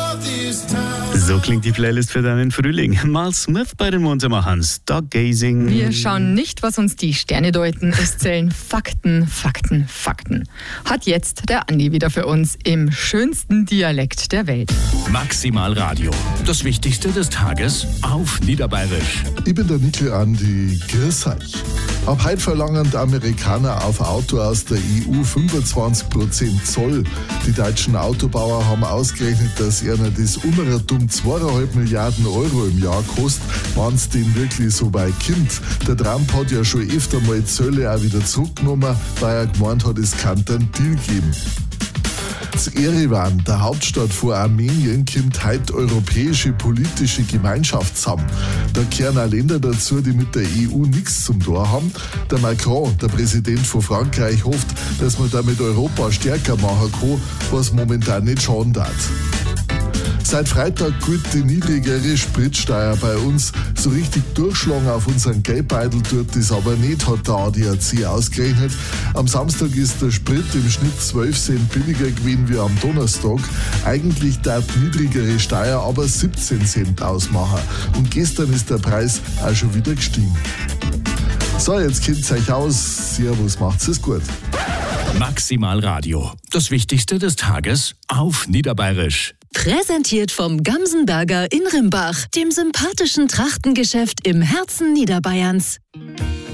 So klingt die Playlist für deinen Frühling. Mal Smith bei den Muntermachern, Stargazing. Wir schauen nicht, was uns die Sterne deuten. Es zählen Fakten, Fakten, Fakten. Hat jetzt der Andi wieder für uns im schönsten Dialekt der Welt. Maximal Radio. Das Wichtigste des Tages auf Niederbayerisch. Ich bin der Nickel Andi, grüß euch. Ab heute verlangen die Amerikaner auf Auto aus der EU 25% Zoll. Die deutschen Autobauer haben ausgerechnet, dass ihnen das Umratum 2,5 Milliarden Euro im Jahr kostet, wenn es denn wirklich so weit kommt. Der Trump hat ja schon öfter mal Zölle auch wieder zurückgenommen, weil er gemeint hat, es kann einen Deal geben. In Erevan, der Hauptstadt von Armenien, kommt heute europäische politische Gemeinschaft zusammen. Da gehören auch Länder dazu, die mit der EU nichts zum Tun haben. Der Macron, der Präsident von Frankreich, hofft, dass man damit Europa stärker machen kann, was momentan nicht schaden darf. Seit Freitag gilt die niedrigere Spritsteuer bei uns. So richtig durchschlagen auf unseren Geldbeutel tut das aber nicht, hat der ADAC ausgerechnet. Am Samstag ist der Sprit im Schnitt 12 Cent billiger gewesen wie am Donnerstag. Eigentlich darf die niedrigere Steuer aber 17 Cent ausmachen. Und gestern ist der Preis auch schon wieder gestiegen. So, jetzt kennt's euch aus. Servus, macht's es gut. Maximal Radio. Das Wichtigste des Tages auf Niederbayerisch. Präsentiert vom Gamsenberger in Rimbach, dem sympathischen Trachtengeschäft im Herzen Niederbayerns.